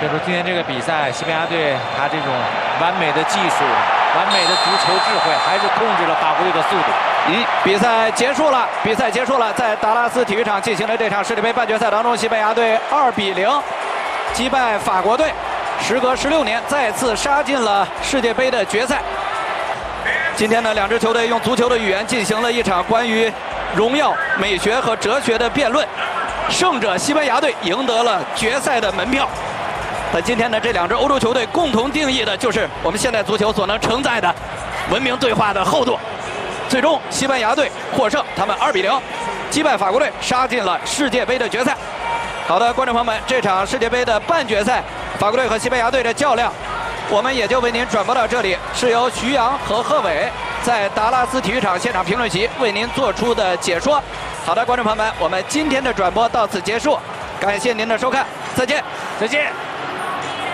所以说今天这个比赛，西班牙队他这种完美的技术、完美的足球智慧，还是控制了法国队的速度。 比赛结束了，在达拉斯体育场进行的这场世界杯半决赛当中，西班牙队2比0击败法国队，时隔16年再次杀进了世界杯的决赛。今天呢，两支球队用足球的语言进行了一场关于荣耀、美学和哲学的辩论，胜者西班牙队赢得了决赛的门票。但今天呢，这两支欧洲球队共同定义的就是我们现代足球所能承载的文明对话的厚度。最终，西班牙队获胜，他们2比0击败法国队，杀进了世界杯的决赛。好的，观众朋友们，这场世界杯的半决赛，法国队和西班牙队的较量，我们也就为您转播到这里，是由徐阳和贺伟在达拉斯体育场现场评论席为您做出的解说。好的，观众朋友们，我们今天的转播到此结束，感谢您的收看，再见， 再见。